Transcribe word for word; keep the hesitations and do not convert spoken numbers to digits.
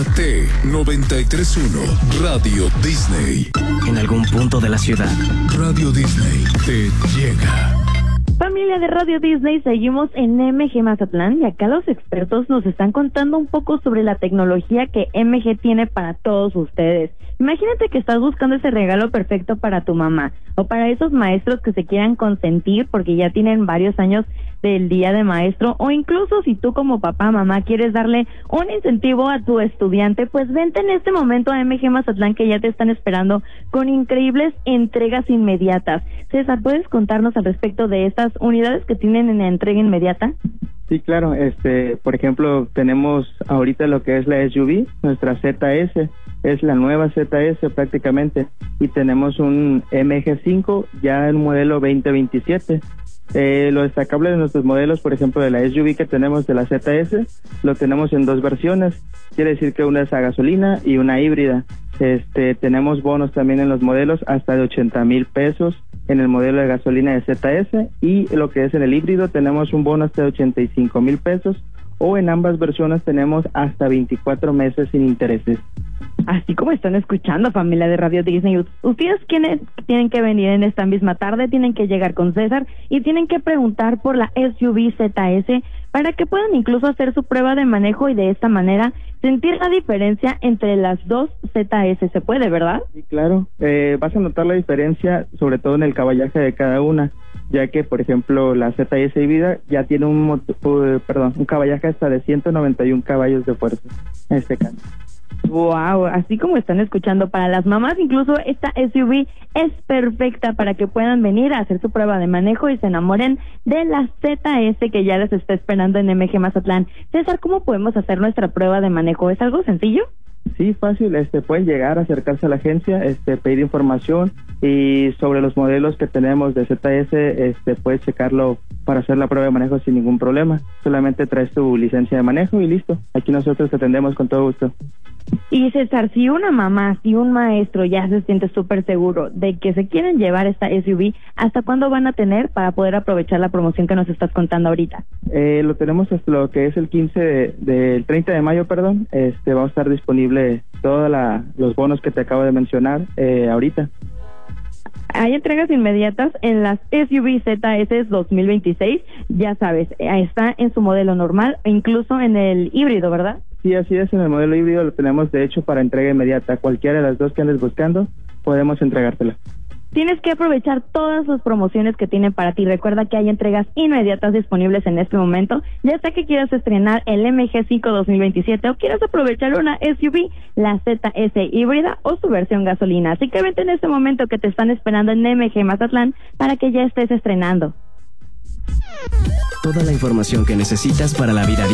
T noventa y tres punto uno Radio Disney. En algún punto de la ciudad, Radio Disney te llega. Familia de Radio Disney, seguimos en M G Mazatlán y acá los expertos nos están contando un poco sobre la tecnología que M G tiene para todos ustedes. Imagínate que estás buscando ese regalo perfecto para tu mamá o para esos maestros que se quieran consentir porque ya tienen varios años del Día de Maestro, o incluso si tú como papá, mamá, quieres darle un incentivo a tu estudiante, pues vente en este momento a M G Mazatlán, que ya te están esperando con increíbles entregas inmediatas. César, ¿puedes contarnos al respecto de estas unidades que tienen en entrega inmediata? Sí, claro. Este, por ejemplo, tenemos ahorita lo que es la S U V, nuestra Z S, es la nueva Z S prácticamente, y tenemos un M G cinco ya en modelo veinte veintisiete. Eh, lo destacable de nuestros modelos, por ejemplo, de la S U V que tenemos de la Z S, lo tenemos en dos versiones. Quiere decir que una es a gasolina y una híbrida. Este, tenemos bonos también en los modelos hasta de ochenta mil pesos en el modelo de gasolina de Z S, y lo que es en el híbrido tenemos un bono hasta de ochenta y cinco mil pesos, o en ambas versiones tenemos hasta veinticuatro meses sin intereses. Así como están escuchando, familia de Radio Disney, ustedes quienes tienen que venir en esta misma tarde, tienen que llegar con César y tienen que preguntar por la S U V Z S para que puedan incluso hacer su prueba de manejo y de esta manera sentir la diferencia entre las dos Z S. Se puede, ¿verdad? Sí, claro. Eh, vas a notar la diferencia sobre todo en el caballaje de cada una, ya que, por ejemplo, la Z S híbrida ya tiene un, motor, uh, perdón, un caballaje hasta de ciento noventa y uno caballos de fuerza, en este caso. Wow, así como están escuchando, para las mamás incluso esta S U V es perfecta para que puedan venir a hacer su prueba de manejo y se enamoren de la Z S que ya les está esperando en M G Mazatlán. César, ¿cómo podemos hacer nuestra prueba de manejo? ¿Es algo sencillo? Sí, fácil. Este, pueden llegar, acercarse a la agencia, este, pedir información, y sobre los modelos que tenemos de Z S, este, puedes checarlo para hacer la prueba de manejo sin ningún problema. Solamente traes tu licencia de manejo y listo. Aquí nosotros te atendemos con todo gusto. Y César, si una mamá, si un maestro ya se siente súper seguro de que se quieren llevar esta S U V, ¿hasta cuándo van a tener para poder aprovechar la promoción que nos estás contando ahorita? Eh, lo tenemos hasta lo que es el quince de, del treinta de mayo, perdón. Este, va a estar disponible todos los bonos que te acabo de mencionar eh, ahorita. Hay entregas inmediatas en las S U V Z S dos mil veintiséis, ya sabes, está en su modelo normal e incluso en el híbrido, ¿verdad? Sí, así es, en el modelo híbrido lo tenemos de hecho para entrega inmediata. Cualquiera de las dos que andes buscando, podemos entregártela. Tienes que aprovechar todas las promociones que tienen para ti. Recuerda que hay entregas inmediatas disponibles en este momento, ya sea que quieras estrenar el M G cinco dos mil veintisiete o quieras aprovechar una S U V, la Z S híbrida o su versión gasolina. Así que vente en este momento que te están esperando en M G Mazatlán para que ya estés estrenando. Toda la información que necesitas para la vida